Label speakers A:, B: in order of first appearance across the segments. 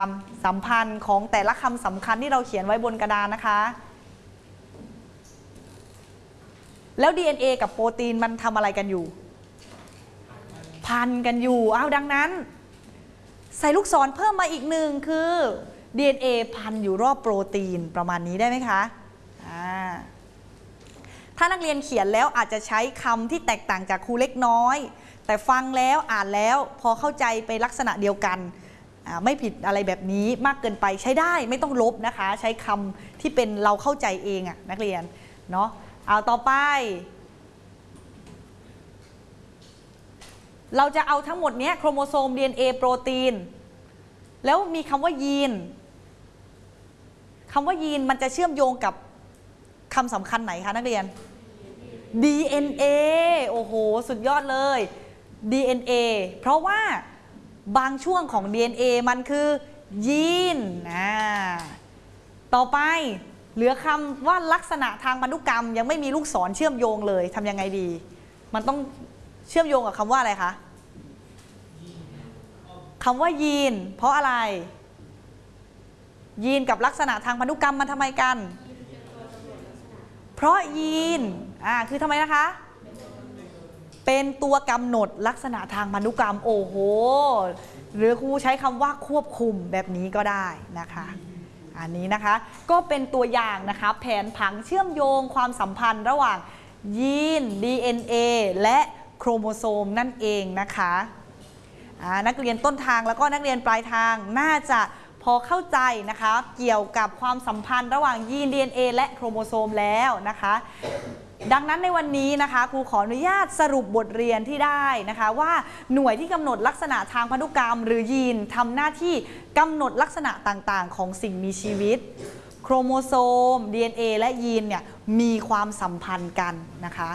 A: สัมพันธ์ของแต่ละคำสำคัญที่เราเขียนไว้บนกระดานนะคะแล้ว DNA กับโปรตีนมันทำอะไรกันอยู่พันกันอยู่ดังนั้นใส่ลูกศรเพิ่มมาอีกหนึ่งคือ DNA พันอยู่รอบโปรตีนประมาณนี้ได้ไหมคะถ้านักเรียนเขียนแล้วอาจจะใช้คำที่แตกต่างจากครูเล็กน้อยแต่ฟังแล้วอ่านแล้วพอเข้าใจไปลักษณะเดียวกันไม่ผิดอะไรแบบนี้มากเกินไปใช้ได้ไม่ต้องลบนะคะใช้คำที่เป็นเราเข้าใจเองนักเรียนเนาะเอาต่อไปเราจะเอาทั้งหมดนี้โครโมโซม DNA โปรตีนแล้วมีคำว่ายีนมันจะเชื่อมโยงกับคำสำคัญไหนคะนักเรียน DNA โอ้โหสุดยอดเลย DNA เพราะว่าบางช่วงของ DNA มันคือยีนต่อไปเหลือคำว่าลักษณะทางพันธุกรรมยังไม่มีลูกศรเชื่อมโยงเลยทำยังไงดีมันต้องเชื่อมโยงกับคำว่าอะไรคะคำว่ายีนเพราะอะไรยีนกับลักษณะทางพันธุกรรมมันทำไมกันเพราะยีนคือทำไมนะคะเป็นตัวกำหนดลักษณะทางพันธุกรรมโอ้โหหรือครูใช้คำว่าควบคุมแบบนี้ก็ได้นะคะอันนี้นะคะก็เป็นตัวอย่างนะคะแผนผังเชื่อมโยงความสัมพันธ์ระหว่างยีน DNA และโครโมโซมนั่นเองนะคะนักเรียนต้นทางแล้วก็นักเรียนปลายทางน่าจะพอเข้าใจนะคะเกี่ยวกับความสัมพันธ์ระหว่างยีน DNA และโครโมโซมแล้วนะคะดังนั้นในวันนี้นะคะครูขออนุญาตสรุปบทเรียนที่ได้นะคะว่าหน่วยที่กำหนดลักษณะทางพันธุกรรมหรือยีนทำหน้าที่กำหนดลักษณะต่างๆของสิ่งมีชีวิตโครโมโซม DNA และยีนเนี่ยมีความสัมพันธ์กันนะคะ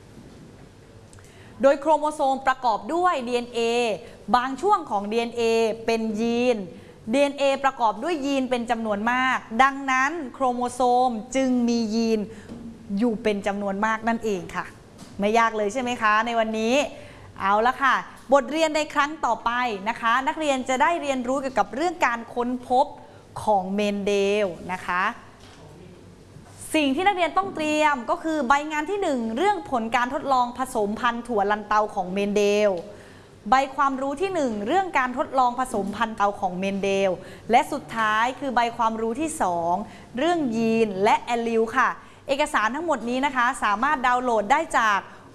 A: โดยโครโมโซมประกอบด้วย DNA บางช่วงของ DNA เป็นยีน DNA ประกอบด้วยยีนเป็นจำนวนมากดังนั้นโครโมโซมจึงมียีนอยู่เป็นจำนวนมากนั่นเองค่ะไม่ยากเลยใช่ไหมคะในวันนี้เอาละค่ะบทเรียนในครั้งต่อไปนะคะนักเรียนจะได้เรียนรู้เกี่ยวกับเรื่องการค้นพบของเมนเดลนะคะสิ่งที่นักเรียนต้องเตรียมก็คือใบงานที่1เรื่องผลการทดลองผสมพันธุ์ถั่วลันเตาของเมนเดลใบความรู้ที่1เรื่องการทดลองผสมพันธุ์เตาของเมนเดลและสุดท้ายคือใบความรู้ที่2เรื่องยีนและแอลลิลค่ะเอกสารทั้งหมดนี้นะคะสามารถดาวน์โหลดได้จาก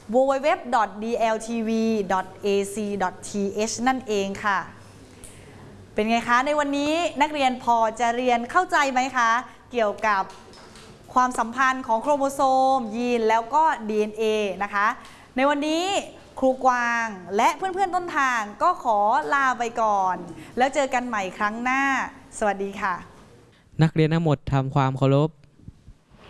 A: www.dltv.ac.th นั่นเองค่ะเป็นไงคะในวันนี้นักเรียนพอจะเรียนเข้าใจไหมคะเกี่ยวกับความสัมพันธ์ของโครโมโซมยีนแล้วก็ DNA นะคะในวันนี้ครูกวางและเพื่อนๆต้นทางก็ขอลาไปก่อนแล้วเจอกันใหม่ครั้งหน้าสวัสดีค่ะ
B: นักเรียนทั้งหมดทำความเคารพ